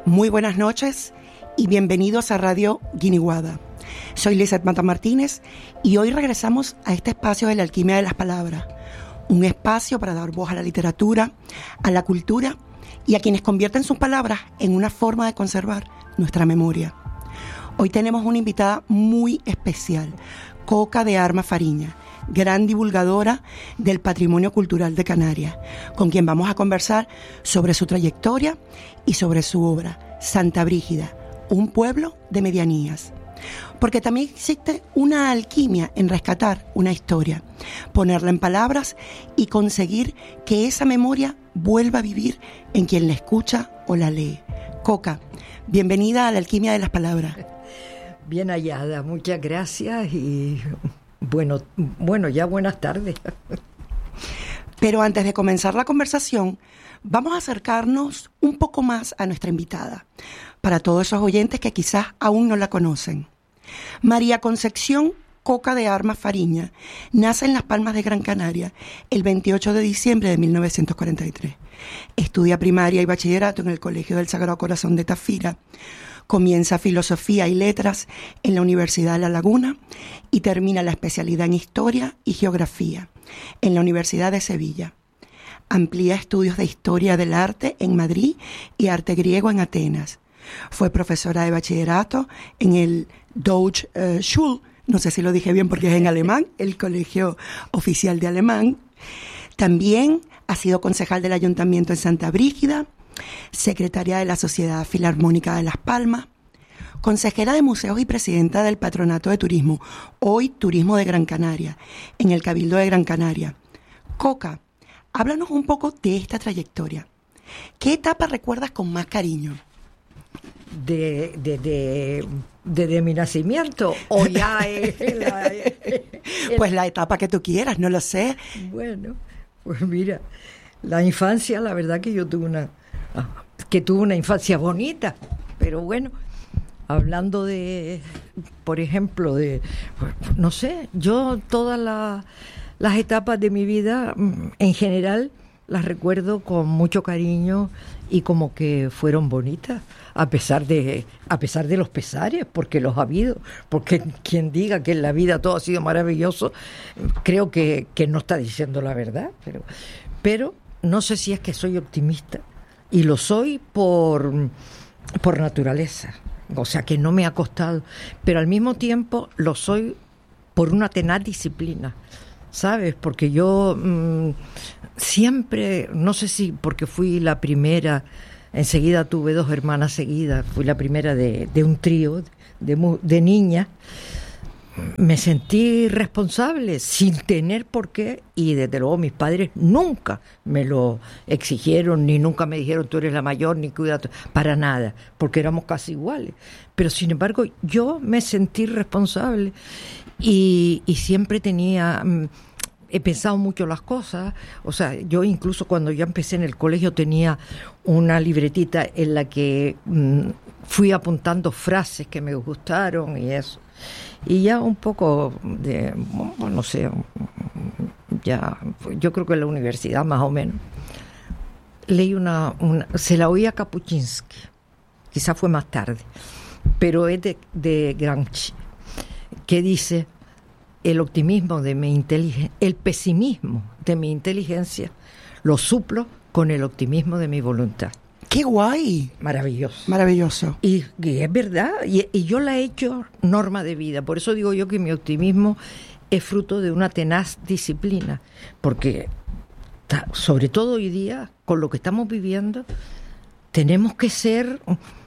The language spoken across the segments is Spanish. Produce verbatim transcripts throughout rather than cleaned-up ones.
Muy buenas noches y bienvenidos a Radio Guiniguada. Soy Lizeth Mata Martínez y hoy regresamos a este espacio de la alquimia de las palabras, un espacio para dar voz a la literatura, a la cultura y a quienes convierten sus palabras en una forma de conservar nuestra memoria. Hoy tenemos una invitada muy especial, Coca de Armas Fariña, gran divulgadora del patrimonio cultural de Canarias, con quien vamos a conversar sobre su trayectoria y sobre su obra, Santa Brígida, un pueblo de medianías. Porque también existe una alquimia en rescatar una historia, ponerla en palabras y conseguir que esa memoria vuelva a vivir en quien la escucha o la lee. Coca, bienvenida a la alquimia de las palabras. Bien hallada, muchas gracias y bueno, bueno, ya buenas tardes. Pero antes de comenzar la conversación, vamos a acercarnos un poco más a nuestra invitada, para todos esos oyentes que quizás aún no la conocen. María Concepción Coca de Armas Fariña nace en Las Palmas de Gran Canaria el veintiocho de diciembre de mil novecientos cuarenta y tres. Estudia primaria y bachillerato en el Colegio del Sagrado Corazón de Tafira. Comienza Filosofía y Letras en la Universidad de La Laguna y termina la especialidad en Historia y Geografía en la Universidad de Sevilla. Amplía estudios de Historia del Arte en Madrid y Arte Griego en Atenas. Fue profesora de bachillerato en el Deutsche uh, Schule, no sé si lo dije bien porque es en alemán, el Colegio Oficial de Alemán. También ha sido concejal del Ayuntamiento en Santa Brígida, secretaria de la Sociedad Filarmónica de Las Palmas, consejera de museos y presidenta del Patronato de Turismo, hoy Turismo de Gran Canaria, en el Cabildo de Gran Canaria. Coca, háblanos un poco de esta trayectoria. ¿Qué etapa recuerdas con más cariño? De, de, de, de, de mi nacimiento o ya es la, pues la etapa que tú quieras, no lo sé. Bueno, pues mira, la infancia, la verdad que yo tuve una que tuve una infancia bonita, pero bueno, hablando de, por ejemplo, de, no sé, yo todas la, las etapas de mi vida en general las recuerdo con mucho cariño y como que fueron bonitas, a pesar de a pesar de los pesares, porque los ha habido, porque quien diga que en la vida todo ha sido maravilloso, creo que, que no está diciendo la verdad, pero, pero no sé si es que soy optimista, y lo soy por, por naturaleza, o sea que no me ha costado, pero al mismo tiempo lo soy por una tenaz disciplina, ¿sabes? Porque yo mmm, siempre, no sé si porque fui la primera, enseguida tuve dos hermanas seguidas, fui la primera de, de un trío de, de niñas, me sentí responsable sin tener por qué, y desde luego mis padres nunca me lo exigieron, ni nunca me dijeron tú eres la mayor, ni cuídate, para nada, porque éramos casi iguales, pero sin embargo yo me sentí responsable y, y siempre tenía, he pensado mucho las cosas, o sea, yo incluso cuando ya empecé en el colegio tenía una libretita en la que mmm, fui apuntando frases que me gustaron y eso. Y ya un poco de, bueno, no sé, ya, yo creo que en la universidad más o menos, leí una, una se la oí a Kapuscinski, quizás fue más tarde, pero es de, de Gramsci, que dice, el optimismo de mi inteligencia, el pesimismo de mi inteligencia, lo suplo con el optimismo de mi voluntad. ¡Qué guay! Maravilloso. Maravilloso. Y, y es verdad, y, y yo la he hecho norma de vida. Por eso digo yo que mi optimismo es fruto de una tenaz disciplina. Porque, ta, sobre todo hoy día, con lo que estamos viviendo, tenemos que ser,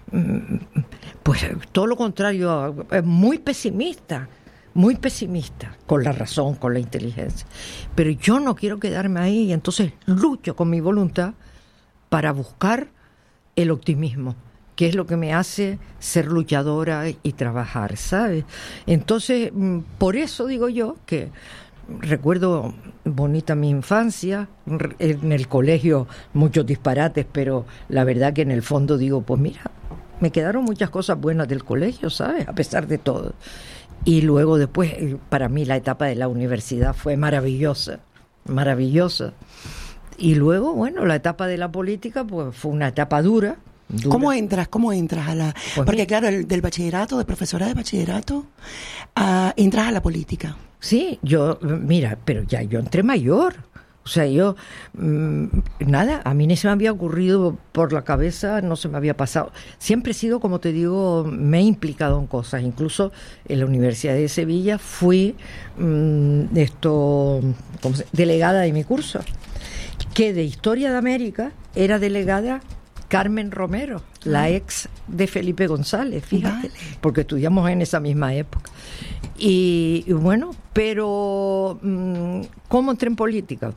pues, todo lo contrario, muy pesimistas. Muy pesimista, con la razón, con la inteligencia. Pero yo no quiero quedarme ahí, y entonces lucho con mi voluntad para buscar el optimismo, que es lo que me hace ser luchadora y trabajar, ¿sabes? Entonces, por eso digo yo que recuerdo bonita mi infancia, en el colegio muchos disparates, pero la verdad que en el fondo digo, pues mira, me quedaron muchas cosas buenas del colegio, ¿sabes? A pesar de todo. Y luego después, para mí la etapa de la universidad fue maravillosa, maravillosa. Y luego, bueno, la etapa de la política pues fue una etapa dura, dura. ¿Cómo entras? ¿Cómo entras a la...? Pues porque mira, claro, el, del bachillerato, de profesora de bachillerato, uh, entras a la política. Sí, yo, mira, pero ya yo entré mayor. O sea, yo, mmm, nada, a mí ni se me había ocurrido por la cabeza, no se me había pasado. Siempre he sido, como te digo, me he implicado en cosas. Incluso en la Universidad de Sevilla fui mmm, esto, ¿cómo se? delegada de mi curso, que de Historia de América era delegada Carmen Romero, la ex de Felipe González, fíjate, vale. Porque estudiamos en esa misma época. Y, y bueno, pero mmm, ¿cómo entré en política?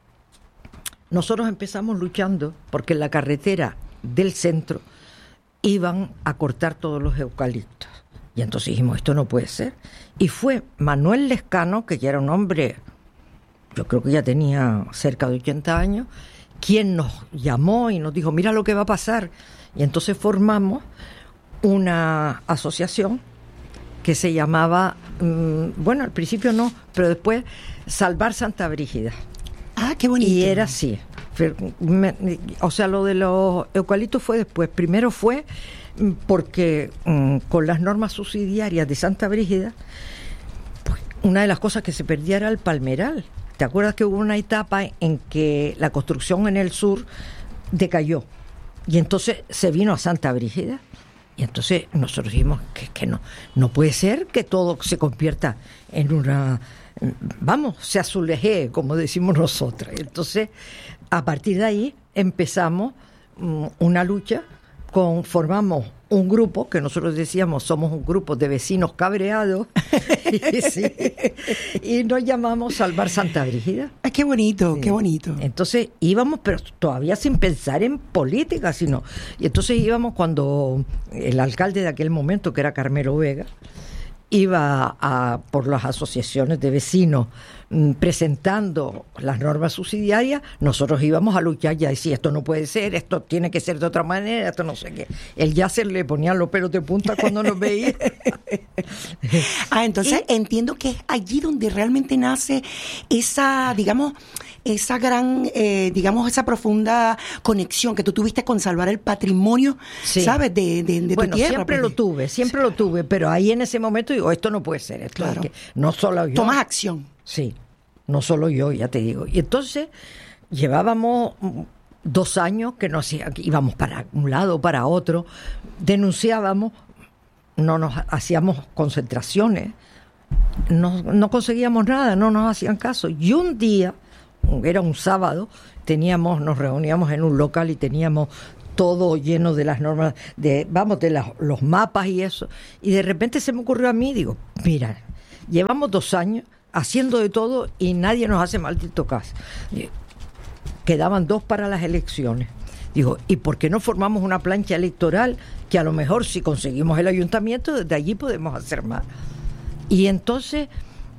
Nosotros empezamos luchando porque en la carretera del centro iban a cortar todos los eucaliptos. Y entonces dijimos, esto no puede ser. Y fue Manuel Lescano, que ya era un hombre, yo creo que ya tenía cerca de ochenta años, quien nos llamó y nos dijo, mira lo que va a pasar. Y entonces formamos una asociación que se llamaba, mmm, bueno, al principio no, pero después Salvar Santa Brígida. Ah, qué bonito. Y era así. O sea, lo de los eucaliptos fue después. Primero fue porque mmm, con las normas subsidiarias de Santa Brígida, pues, una de las cosas que se perdía era el palmeral. ¿Te acuerdas que hubo una etapa en que la construcción en el sur decayó? Y entonces se vino a Santa Brígida. Y entonces nosotros dijimos que, que no, no puede ser que todo se convierta en una, vamos, se azulejee, como decimos nosotras. Entonces, a partir de ahí empezamos um, una lucha, con, formamos un grupo, que nosotros decíamos somos un grupo de vecinos cabreados, y, sí, y nos llamamos Salvar Santa Brígida. Ah, qué bonito, sí. Qué bonito. Entonces íbamos, pero todavía sin pensar en política, sino, y entonces íbamos cuando el alcalde de aquel momento, que era Carmelo Vega, iba a, por las asociaciones de vecinos mmm, presentando las normas subsidiarias, nosotros íbamos a luchar y a decir, esto no puede ser, esto tiene que ser de otra manera, esto no sé qué. Él ya se le ponían los pelos de punta cuando nos veía. Ah, entonces y, entiendo que es allí donde realmente nace esa, digamos, esa gran, eh, digamos, esa profunda conexión que tú tuviste con salvar el patrimonio, sí. ¿Sabes? De, de, de bueno, tu tierra. Siempre porque... lo tuve, siempre sí. lo tuve, pero ahí en ese momento digo, esto no puede ser, esto claro. es que no solo yo. Tomas acción. Sí, no solo yo, ya te digo. Y entonces llevábamos dos años que nos íbamos para un lado, para otro, denunciábamos, no nos hacíamos concentraciones, no, no conseguíamos nada, no nos hacían caso. Y un día, era un sábado, teníamos, nos reuníamos en un local y teníamos todo lleno de las normas, de vamos, de las, los mapas y eso. Y de repente se me ocurrió a mí, digo, mira, llevamos dos años haciendo de todo y nadie nos hace maldito caso. Quedaban dos para las elecciones. Digo, ¿y por qué no formamos una plancha electoral que a lo mejor si conseguimos el ayuntamiento, desde allí podemos hacer más? Y entonces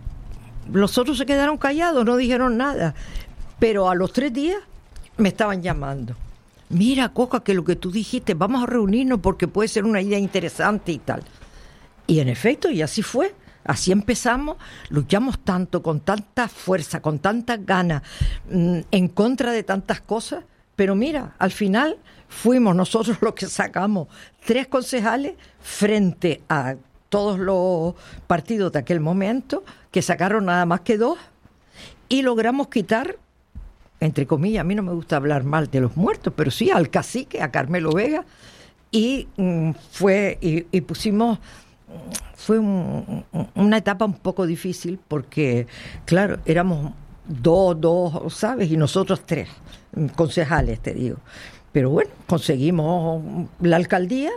los otros se quedaron callados, no dijeron nada. Pero a los tres días me estaban llamando. Mira, Coca, que lo que tú dijiste, vamos a reunirnos porque puede ser una idea interesante y tal. Y en efecto, y así fue. Así empezamos, luchamos tanto, con tanta fuerza, con tantas ganas, mmm, en contra de tantas cosas. Pero mira, al final fuimos nosotros los que sacamos tres concejales frente a todos los partidos de aquel momento, que sacaron nada más que dos, y logramos quitar, entre comillas, a mí no me gusta hablar mal de los muertos, pero sí al cacique, a Carmelo Vega, y mm, fue y, y pusimos, fue un, una etapa un poco difícil, porque, claro, éramos dos, dos, ¿sabes? Y nosotros tres, concejales, te digo. Pero bueno, conseguimos la alcaldía.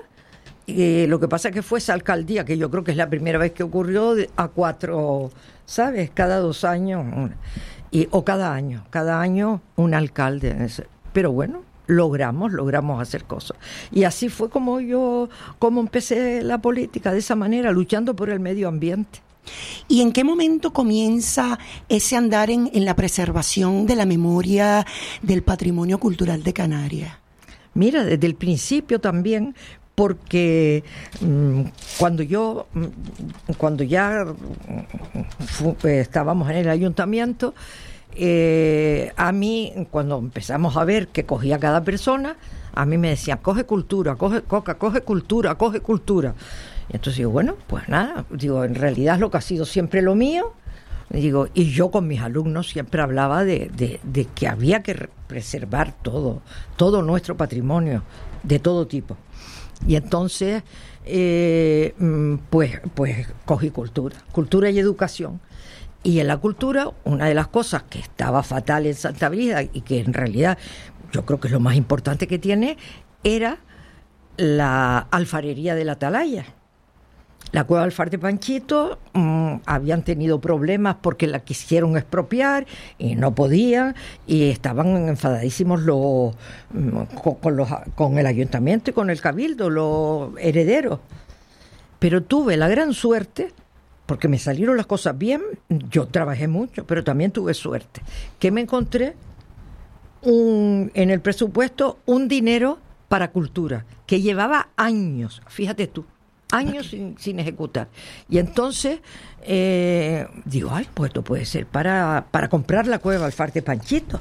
Y lo que pasa es que fue esa alcaldía, que yo creo que es la primera vez que ocurrió, a cuatro, ¿sabes? Cada dos años, y, o cada año, cada año un alcalde. Pero bueno, logramos, logramos hacer cosas. Y así fue como yo, como empecé la política, de esa manera, luchando por el medio ambiente. ¿Y en qué momento comienza ese andar en, en la preservación de la memoria del patrimonio cultural de Canarias? Mira, desde el principio también, porque mmm, cuando yo, cuando ya fu, eh, estábamos en el ayuntamiento, eh, a mí, cuando empezamos a ver que cogía cada persona, a mí me decían, coge cultura, coge coca, coge cultura, coge cultura. Y entonces digo, bueno, pues nada, digo, en realidad es lo que ha sido siempre lo mío. Digo, y yo con mis alumnos siempre hablaba de, de, de que había que preservar todo, todo nuestro patrimonio, de todo tipo. Y entonces, eh, pues, pues cogí cultura, cultura y educación. Y en la cultura, una de las cosas que estaba fatal en Santa Brígida y que en realidad yo creo que es lo más importante que tiene, era la alfarería de la Atalaya. La cueva Alfar de Panchito mmm, habían tenido problemas porque la quisieron expropiar y no podían, y estaban enfadadísimos los, con, con, los, con el ayuntamiento y con el cabildo, los herederos. Pero tuve la gran suerte, porque me salieron las cosas bien, yo trabajé mucho, pero también tuve suerte, que me encontré un, en el presupuesto un dinero para cultura, que llevaba años, fíjate tú, años sin, sin ejecutar. Y entonces eh, digo, ay, pues esto puede ser para, para comprar la cueva Alfar de Panchito.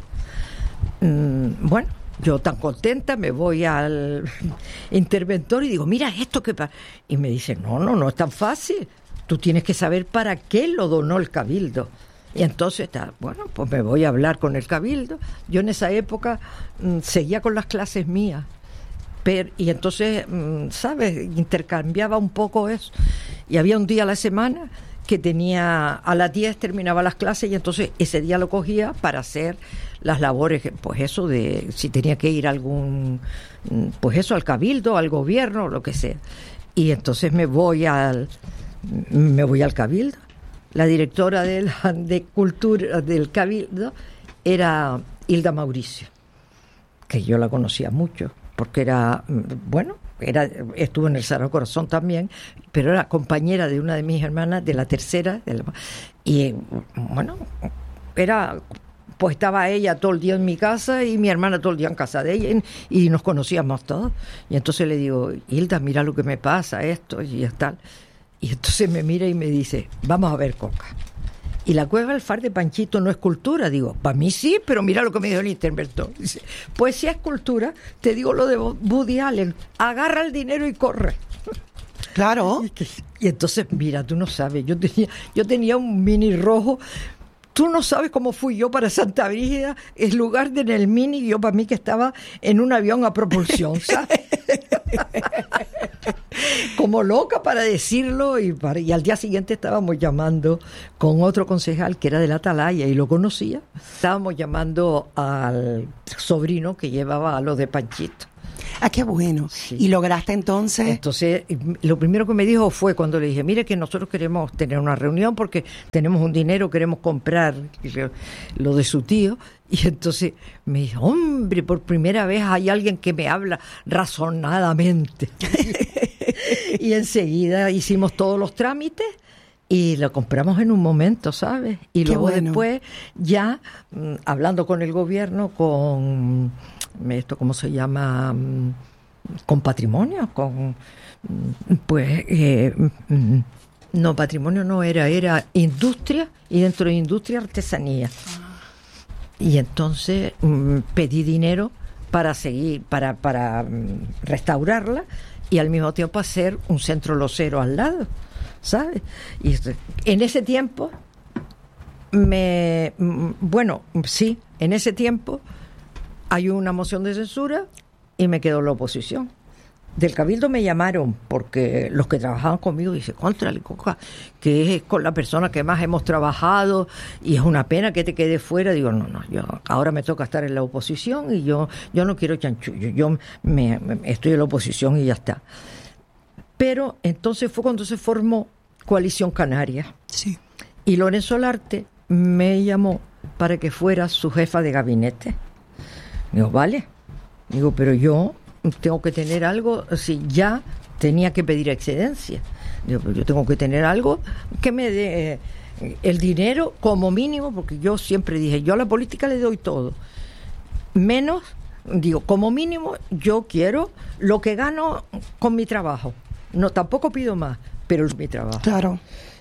Mm, bueno, yo tan contenta me voy al interventor y digo, mira esto que pasa. Y me dice, no, no, no es tan fácil. Tú tienes que saber para qué lo donó el cabildo. Y entonces, bueno, pues me voy a hablar con el cabildo. Yo en esa época mm, seguía con las clases mías. Pero, y entonces, ¿sabes? Intercambiaba un poco eso. Y había un día a la semana que tenía, a las diez terminaba las clases, y entonces ese día lo cogía para hacer las labores, pues eso de, si tenía que ir a algún, pues eso, al cabildo, al gobierno, lo que sea. Y entonces me voy al, me voy al cabildo. La directora de, la, de cultura del cabildo era Hilda Mauricio, que yo la conocía mucho, porque era, bueno, era, estuvo en el Sagrado Corazón también, pero era compañera de una de mis hermanas, de la tercera, de la, y bueno, era, pues estaba ella todo el día en mi casa y mi hermana todo el día en casa de ella, y, y nos conocíamos todos. Y entonces le digo, Hilda, mira lo que me pasa, esto y tal. Y entonces me mira y me dice, vamos a ver, Coca, y la cueva Alfar de Panchito no es cultura. Digo, para mí sí, pero mira lo que me dijo el interventor. Dice, pues si es cultura, te digo lo de Woody Allen, agarra el dinero y corre. Claro. Y, y entonces, mira, tú no sabes, yo tenía, yo tenía un mini rojo. Tú no sabes cómo fui yo para Santa Brígida, en lugar de en el mini, yo para mí que estaba en un avión a propulsión, ¿sabes? Como loca para decirlo, y, para, y al día siguiente estábamos llamando con otro concejal que era de la Atalaya y lo conocía. Estábamos llamando al sobrino que llevaba a los de Panchito. Ah, qué bueno. Sí. ¿Y lograste entonces? Entonces, lo primero que me dijo fue cuando le dije, mire que nosotros queremos tener una reunión porque tenemos un dinero, queremos comprar lo de su tío. Y entonces me dijo, hombre, por primera vez hay alguien que me habla razonadamente. Y enseguida hicimos todos los trámites y lo compramos en un momento, ¿sabes? Y luego bueno. Después ya mm, hablando con el gobierno, con esto, ¿cómo se llama? Con patrimonio, con pues eh, no, patrimonio no era, era industria, y dentro de industria artesanía. Y entonces mm, pedí dinero para seguir, para, para mm, restaurarla y al mismo tiempo hacer un centro losero al lado, ¿sabes? Y en ese tiempo me mm, bueno, sí, en ese tiempo hay una moción de censura y me quedó la oposición. Del Cabildo me llamaron porque los que trabajaban conmigo dicen, contra Coca, que es con la persona que más hemos trabajado y es una pena que te quede fuera. Digo, no, no, yo ahora me toca estar en la oposición y yo, yo no quiero chanchullo, yo me, me, estoy en la oposición y ya está. Pero entonces fue cuando se formó Coalición Canaria. Sí. Y Lorenzo Olarte me llamó para que fuera su jefa de gabinete. Digo, vale. Digo, pero yo tengo que tener algo, si ya tenía que pedir excedencia. Digo, pero yo tengo que tener algo que me dé eh, el dinero como mínimo, porque yo siempre dije, yo a la política le doy todo. Menos, digo, como mínimo, yo quiero lo que gano con mi trabajo. No, tampoco pido más, pero es mi trabajo. Claro.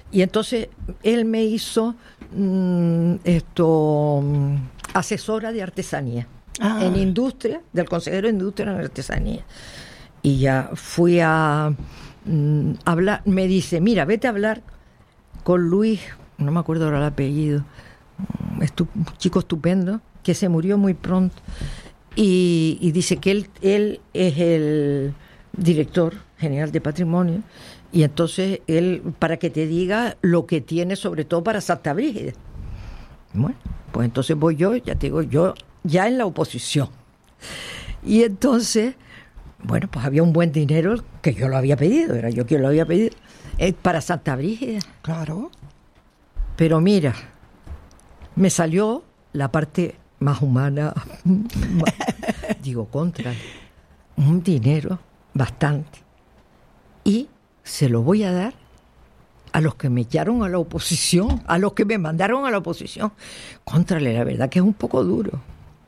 Y entonces él me hizo mmm, esto mmm, asesora de artesanía ah. en industria, del consejero de industria en artesanía. Y ya fui a mmm, hablar, me dice, mira, vete a hablar con Luis, no me acuerdo ahora el apellido, estu- un chico estupendo, que se murió muy pronto, y, y dice que él, él es el director general de patrimonio, y entonces él, para que te diga lo que tiene, sobre todo para Santa Brígida. Bueno, pues entonces voy yo, ya te digo, yo ya en la oposición. Y entonces, bueno, pues había un buen dinero que yo lo había pedido, era yo quien lo había pedido, eh, para Santa Brígida. Claro. Pero mira, me salió la parte más humana, digo, contra, un dinero bastante. Y se lo voy a dar a los que me echaron a la oposición, a los que me mandaron a la oposición. Contrale, la verdad que es un poco duro.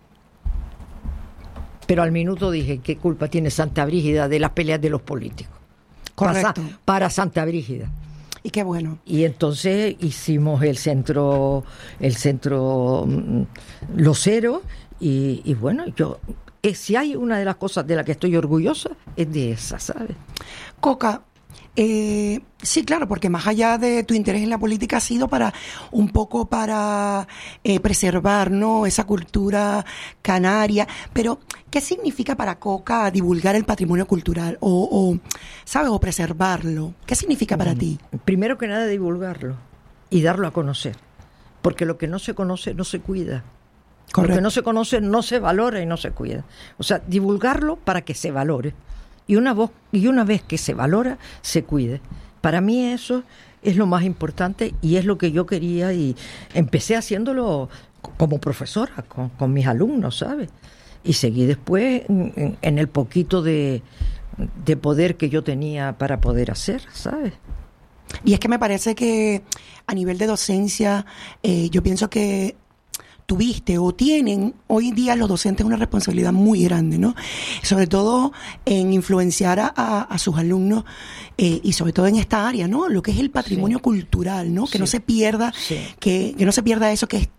Pero al minuto dije, ¿qué culpa tiene Santa Brígida de las peleas de los políticos? Correcto. Para, para Santa Brígida. Y qué bueno. Y entonces hicimos el centro, el centro um, Locero, y, y bueno, yo, eh, si hay una de las cosas de las que estoy orgullosa, es de esa, ¿sabes? Coca, eh, sí, claro, porque más allá de tu interés en la política ha sido para un poco para eh, preservar, ¿no?, esa cultura canaria, pero ¿qué significa para Coca divulgar el patrimonio cultural o, o ¿sabes?, o preservarlo? ¿Qué significa para ti? Primero que nada, divulgarlo y darlo a conocer, porque lo que no se conoce no se cuida. Correcto. Lo que no se conoce no se valora y no se cuida. O sea, divulgarlo para que se valore. Y una, voz, y una vez que se valora, se cuide. Para mí eso es lo más importante y es lo que yo quería, y empecé haciéndolo como profesora, con, con mis alumnos, ¿sabes? Y seguí después en, en el poquito de, de poder que yo tenía para poder hacer, ¿sabes? Y es que me parece que a nivel de docencia, eh, yo pienso que tuviste o tienen hoy día los docentes una responsabilidad muy grande, ¿no? Sobre todo en influenciar a, a, a sus alumnos eh, y sobre todo en esta área, ¿no? Lo que es el patrimonio sí. cultural, ¿no? Que sí. no se pierda, sí. que, que no se pierda eso que es